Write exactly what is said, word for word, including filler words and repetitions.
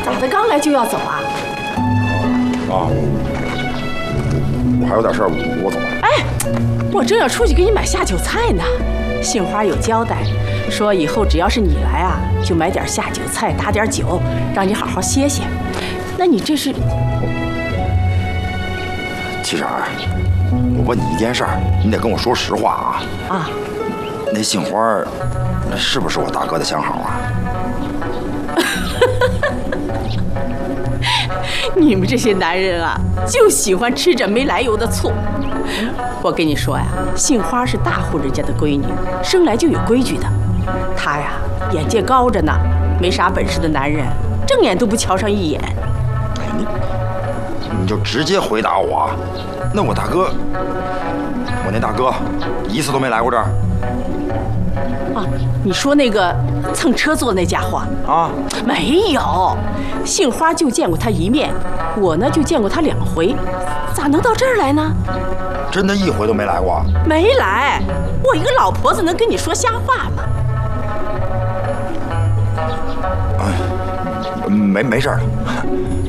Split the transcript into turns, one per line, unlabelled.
咋的？刚来就要走啊？
啊，我还有点事儿，我走了。
哎，我正要出去给你买下酒菜呢。杏花有交代，说以后只要是你来啊，就买点下酒菜，打点酒，让你好好歇歇。那你这是？
七婶儿，我问你一件事儿，你得跟我说实话啊。
啊。
那杏花，那是不是我大哥的相好啊？
你们这些男人啊，就喜欢吃着没来由的醋。我跟你说呀，杏花是大户人家的闺女，生来就有规矩的。她呀，眼界高着呢，没啥本事的男人，正眼都不瞧上一眼。
哎，你你就直接回答我，那我大哥，我那大哥一次都没来过这儿。
啊，你说那个蹭车坐那家伙
啊？
没有，杏花就见过他一面，我呢就见过他两回，咋能到这儿来呢？
真的一回都没来过？
没来，我一个老婆子能跟你说瞎话吗？
哎，没没事了。